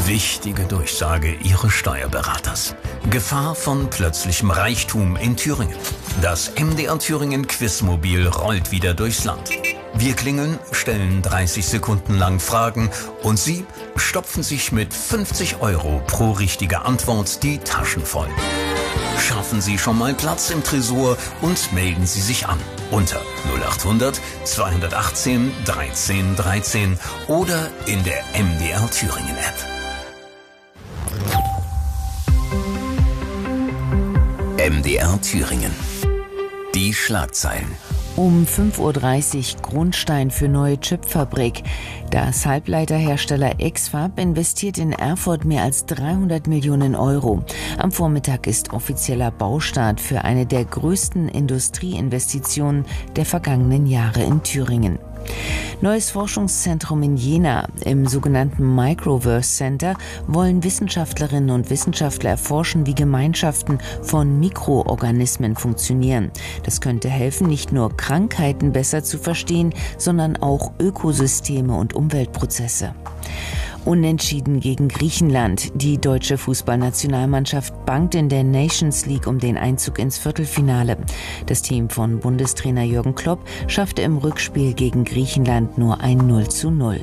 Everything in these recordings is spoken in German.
Wichtige Durchsage Ihres Steuerberaters. Gefahr von plötzlichem Reichtum in Thüringen. Das MDR Thüringen Quizmobil rollt wieder durchs Land. Wir klingeln, stellen 30 Sekunden lang Fragen und Sie stopfen sich mit 50 € pro richtige Antwort die Taschen voll. Schaffen Sie schon mal Platz im Tresor und melden Sie sich an unter 0800 218 13 13 oder in der MDR Thüringen App. MDR Thüringen. Die Schlagzeilen. Um 5:30 Uhr Grundstein für neue Chipfabrik. Das Halbleiterhersteller X-FAB investiert in Erfurt mehr als 300 Millionen €. Am Vormittag ist offizieller Baustart für eine der größten Industrieinvestitionen der vergangenen Jahre in Thüringen. Neues Forschungszentrum in Jena. Im sogenannten Microverse Center wollen Wissenschaftlerinnen und Wissenschaftler erforschen, wie Gemeinschaften von Mikroorganismen funktionieren. Das könnte helfen, nicht nur Krankheiten besser zu verstehen, sondern auch Ökosysteme und Umweltprozesse. Unentschieden gegen Griechenland. Die deutsche Fußballnationalmannschaft bangt in der Nations League um den Einzug ins Viertelfinale. Das Team von Bundestrainer Jürgen Klopp schaffte im Rückspiel gegen Griechenland nur ein 0:0.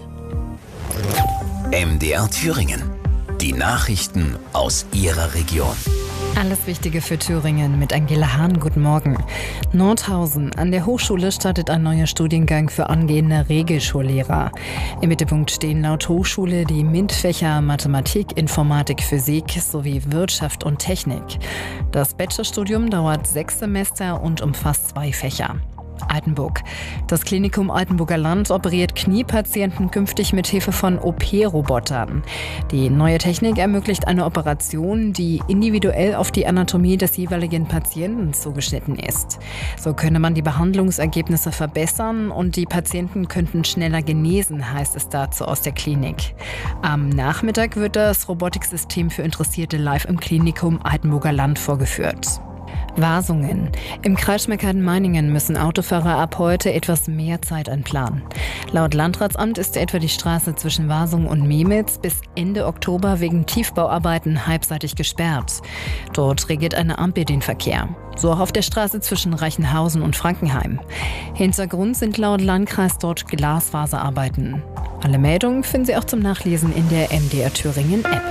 MDR Thüringen. Die Nachrichten aus Ihrer Region. Alles Wichtige für Thüringen mit Angela Hahn. Guten Morgen. Nordhausen. An der Hochschule startet ein neuer Studiengang für angehende Regelschullehrer. Im Mittelpunkt stehen laut Hochschule die MINT-Fächer Mathematik, Informatik, Physik sowie Wirtschaft und Technik. Das Bachelorstudium dauert 6 Semester und umfasst 2 Fächer. Altenburg. Das Klinikum Altenburger Land operiert Kniepatienten künftig mit Hilfe von OP-Robotern. Die neue Technik ermöglicht eine Operation, die individuell auf die Anatomie des jeweiligen Patienten zugeschnitten ist. So könne man die Behandlungsergebnisse verbessern und die Patienten könnten schneller genesen, heißt es dazu aus der Klinik. Am Nachmittag wird das Robotiksystem für Interessierte live im Klinikum Altenburger Land vorgeführt. Wasungen. Im Kreis Schmeckheiden-Meiningen müssen Autofahrer ab heute etwas mehr Zeit einplanen. Laut Landratsamt ist etwa die Straße zwischen Wasungen und Memitz bis Ende Oktober wegen Tiefbauarbeiten halbseitig gesperrt. Dort regiert eine Ampel den Verkehr. So auch auf der Straße zwischen Reichenhausen und Frankenheim. Hintergrund sind laut Landkreis dort Glasfaserarbeiten. Alle Meldungen finden Sie auch zum Nachlesen in der MDR Thüringen App.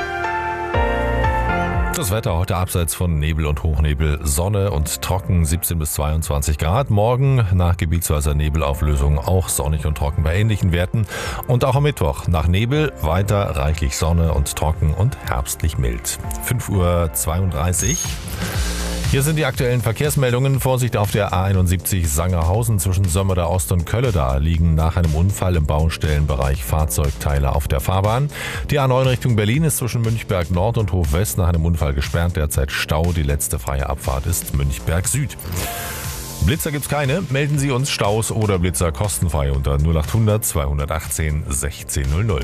Das Wetter heute abseits von Nebel und Hochnebel, Sonne und trocken, 17 bis 22 Grad. Morgen nach gebietsweiser Nebelauflösung auch sonnig und trocken bei ähnlichen Werten. Und auch am Mittwoch nach Nebel weiter reichlich Sonne und trocken und herbstlich mild. 5:32 Uhr. Hier sind die aktuellen Verkehrsmeldungen. Vorsicht auf der A71 Sangerhausen zwischen Sömmerda Ost und Kölleda liegen nach einem Unfall im Baustellenbereich Fahrzeugteile auf der Fahrbahn. Die A9 Richtung Berlin ist zwischen Münchberg Nord und Hof West nach einem Unfall gesperrt. Derzeit Stau. Die letzte freie Abfahrt ist Münchberg Süd. Blitzer gibt's keine. Melden Sie uns Staus oder Blitzer kostenfrei unter 0800 218 1600.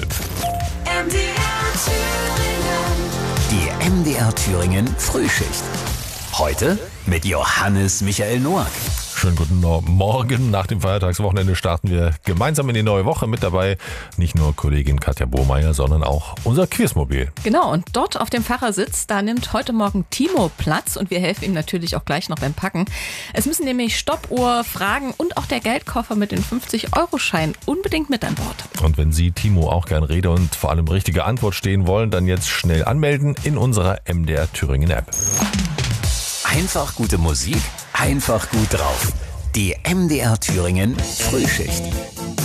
Die MDR Thüringen Frühschicht. Heute mit Johannes Michael Noack. Schönen guten Morgen. Nach dem Feiertagswochenende starten wir gemeinsam in die neue Woche. Mit dabei nicht nur Kollegin Katja Bohmeier, sondern auch unser Quizmobil. Genau, und dort auf dem Fahrersitz, da nimmt heute Morgen Timo Platz und wir helfen ihm natürlich auch gleich noch beim Packen. Es müssen nämlich Stoppuhr, Fragen und auch der Geldkoffer mit den 50-Euro-Schein unbedingt mit an Bord. Und wenn Sie, Timo, auch gern Rede und vor allem richtige Antwort stehen wollen, dann jetzt schnell anmelden in unserer MDR Thüringen App. Einfach gute Musik, einfach gut drauf. Die MDR Thüringen Frühschicht.